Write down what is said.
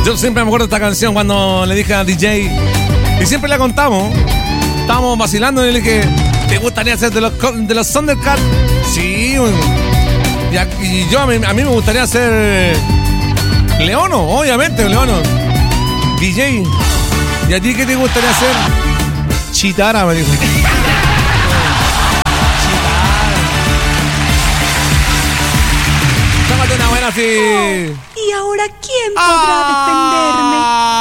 Yo siempre me acuerdo de esta canción cuando le dije a DJ, y siempre la contamos. Estábamos vacilando y le dije, ¿te gustaría ser de los Thundercats? Sí. Y yo a mí me gustaría ser Leono, obviamente, Leono. DJ, ¿y a ti qué te gustaría ser? Chitara, me dijo. Tómate una buena así. ¿Y ahora quién podrá defenderme?